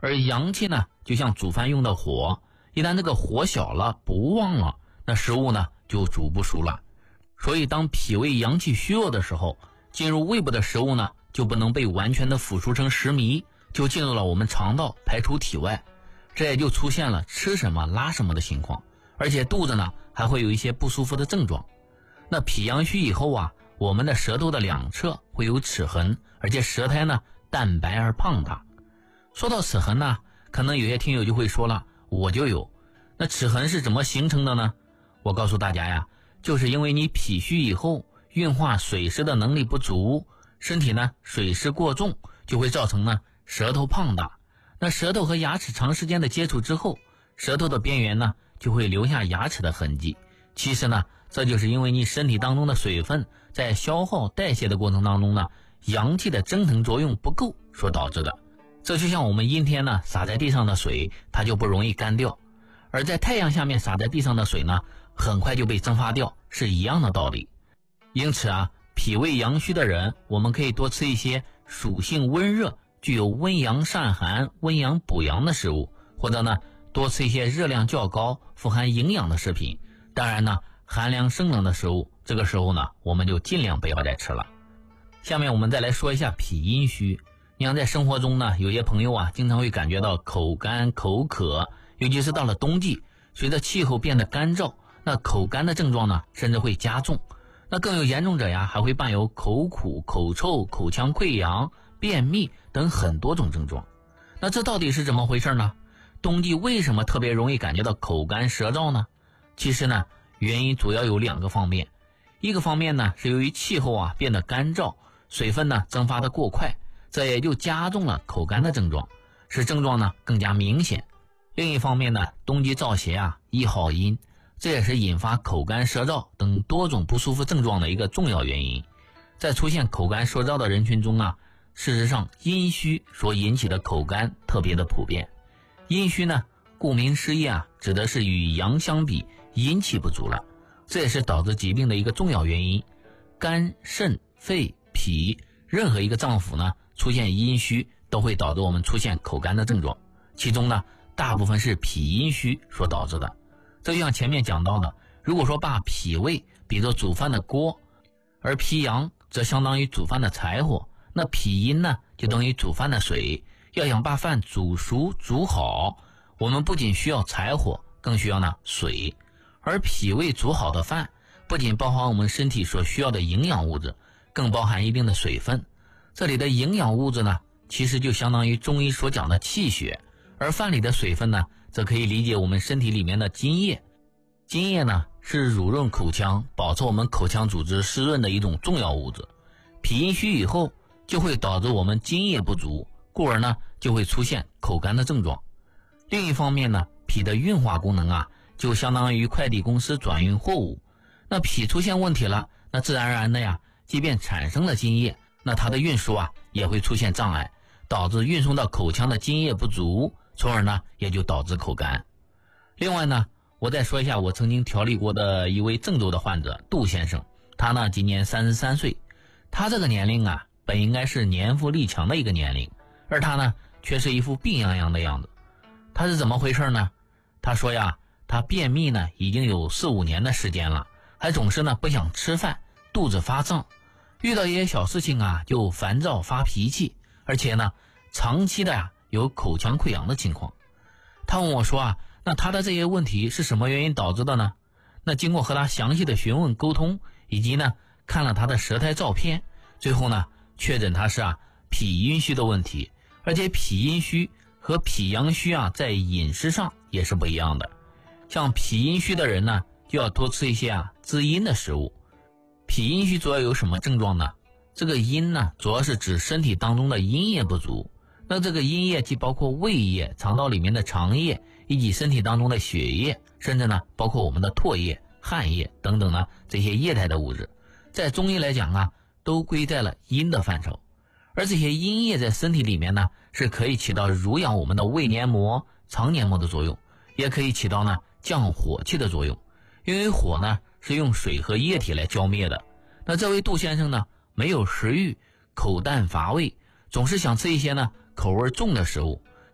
而阳气呢，就像煮饭用的火，一旦这个火小了不旺了，那食物呢就煮不熟了。所以当脾胃阳气虚弱的时候，进入胃部的食物呢就不能被完全的腐熟成食糜，就进入了我们肠道排出体外，这也就出现了吃什么拉什么的情况，而且肚子呢还会有一些不舒服的症状。那脾阳虚以后啊，我们的舌头的两侧会有齿痕，而且舌苔呢淡白而胖大。说到齿痕呢，可能有些听友就会说了，我就有。那齿痕是怎么形成的呢？我告诉大家呀，就是因为你脾虚以后，运化水湿的能力不足，身体呢水湿过重，就会造成呢舌头胖大。那舌头和牙齿长时间的接触之后，舌头的边缘呢就会留下牙齿的痕迹。其实呢，这就是因为你身体当中的水分在消耗代谢的过程当中呢，阳气的蒸腾作用不够所导致的。这就像我们阴天呢洒在地上的水，它就不容易干掉，而在太阳下面洒在地上的水呢，很快就被蒸发掉，是一样的道理。因此啊，脾胃阳虚的人，我们可以多吃一些属性温热、具有温阳散寒、温阳补阳的食物，或者呢多吃一些热量较高、富含营养的食品。当然呢，寒凉生冷的食物，这个时候呢我们就尽量不要再吃了。下面我们再来说一下脾阴虚。你像在生活中呢，有些朋友啊经常会感觉到口干口渴，尤其是到了冬季，随着气候变得干燥，那口干的症状呢甚至会加重。那更有严重者呀，还会伴有口苦、口臭、口腔溃疡、便秘等很多种症状。那这到底是怎么回事呢？冬季为什么特别容易感觉到口干舌燥呢？其实呢，原因主要有两个方面。一个方面呢，是由于气候啊变得干燥，水分呢蒸发得过快，这也就加重了口干的症状，使症状呢更加明显。另一方面呢，冬季燥邪啊易耗阴，这也是引发口干舌燥等多种不舒服症状的一个重要原因。在出现口干舌燥的人群中啊，事实上阴虚所引起的口干特别的普遍。阴虚呢，顾名思义啊，指的是与阳相比，阴气不足了，这也是导致疾病的一个重要原因。肝、肾、肺、脾任何一个脏腑呢出现阴虚，都会导致我们出现口干的症状，其中呢大部分是脾阴虚所导致的。这就像前面讲到的，如果说把脾胃比作煮饭的锅，而脾阳则相当于煮饭的柴火，那脾阴呢就等于煮饭的水。要想把饭煮熟煮好，我们不仅需要柴火，更需要呢水。而脾胃煮好的饭，不仅包含我们身体所需要的营养物质，更包含一定的水分。这里的营养物质呢，其实就相当于中医所讲的气血，而饭里的水分呢，则可以理解我们身体里面的津液。津液呢，是濡润口腔、保持我们口腔组织湿润的一种重要物质。脾阴虚以后，就会导致我们津液不足，故而呢，就会出现口干的症状。另一方面呢，脾的运化功能啊，就相当于快递公司转运货物。那脾出现问题了，那自然而然的呀，即便产生了津液，那它的运输啊也会出现障碍，导致运送到口腔的津液不足，从而呢也就导致口干。另外呢，我再说一下我曾经调理过的一位郑州的患者杜先生，他呢今年33岁，他这个年龄啊本应该是年富力强的一个年龄，而他呢却是一副病殃殃的样子。他是怎么回事呢？他说呀，他便秘呢已经有4、5年的时间了，还总是呢不想吃饭，肚子发胀，遇到一些小事情啊就烦躁发脾气，而且呢长期的呀有口腔溃疡的情况。他问我说啊，那他的这些问题是什么原因导致的呢？那经过和他详细的询问沟通，以及呢看了他的舌苔照片，最后呢确诊他是脾阴虚的问题。而且脾阴虚和脾阳虚啊在饮食上也是不一样的。像脾阴虚的人呢，就要多吃一些滋阴的食物。脾阴虚主要有什么症状呢？这个阴呢，主要是指身体当中的阴液不足。那这个阴液既包括胃液、肠道里面的肠液，以及身体当中的血液，甚至呢包括我们的唾液、汗液等等呢这些液态的物质，在中医来讲都归在了阴的范畴。而这些阴液在身体里面呢，是可以起到濡养我们的胃黏膜、肠黏膜的作用，也可以起到呢降火气的作用。因为火呢是用水和液体来浇灭的。那这位杜先生呢，没有食欲，口淡乏味，总是想吃一些呢口味重的食物。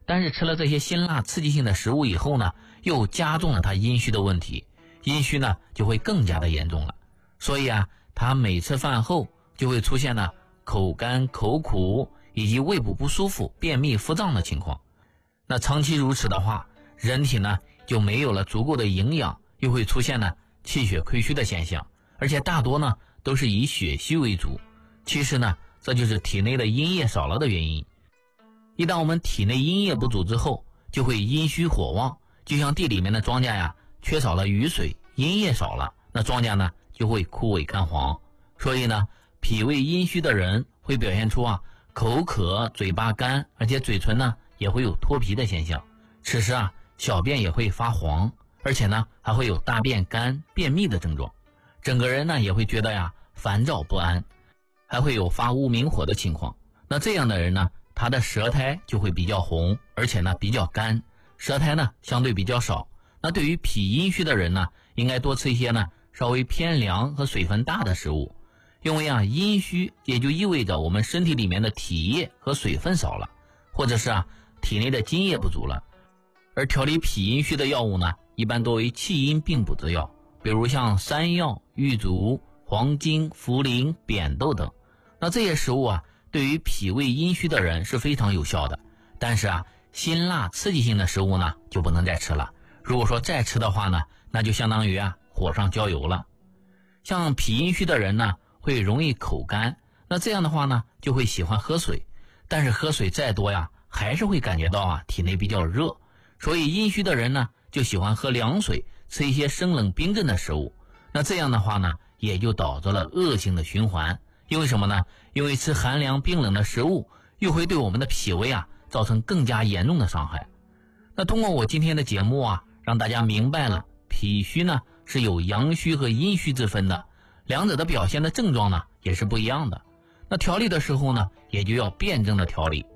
但是吃了这些辛辣刺激性的食物以后呢，又加重了他阴虚的问题，阴虚呢就会更加的严重了。所以啊，他每次饭后就会出现呢口干口苦以及胃部不舒服、便秘腹胀的情况。那长期如此的话，人体呢就没有了足够的营养，又会出现呢气血亏虚的现象，而且大多呢都是以血虚为主。其实呢，这就是体内的阴液少了的原因。一旦我们体内阴液不足之后，就会阴虚火旺，就像地里面的庄稼呀，缺少了雨水，阴液少了，那庄稼呢就会枯萎干黄。所以呢，脾胃阴虚的人会表现出口渴、嘴巴干，而且嘴唇呢也会有脱皮的现象。此时小便也会发黄，而且呢还会有大便干、便秘的症状。整个人呢也会觉得烦躁不安，还会有发无名火的情况。那这样的人呢，他的舌苔就会比较红，而且呢比较干，舌苔呢相对比较少。那对于脾阴虚的人呢，应该多吃一些呢稍微偏凉和水分大的食物。因为阴虚也就意味着我们身体里面的体液和水分少了，或者是体内的津液不足了。而调理脾阴虚的药物呢，一般多为气阴并补之药，比如像山药、玉竹、黄精、茯苓、扁豆等。那这些食物对于脾胃阴虚的人是非常有效的。但是辛辣刺激性的食物呢就不能再吃了。如果说再吃的话呢，那就相当于火上浇油了。像脾阴虚的人呢，会容易口干，那这样的话呢，就会喜欢喝水，但是喝水再多还是会感觉到体内比较热。所以阴虚的人呢，就喜欢喝凉水，吃一些生冷冰镇的食物。那这样的话呢，也就导致了恶性的循环。因为什么呢？因为吃寒凉冰冷的食物，又会对我们的脾胃造成更加严重的伤害。那通过我今天的节目让大家明白了脾虚呢是有阳虚和阴虚之分的，两者的表现的症状呢也是不一样的。那调理的时候呢，也就要辩证的调理，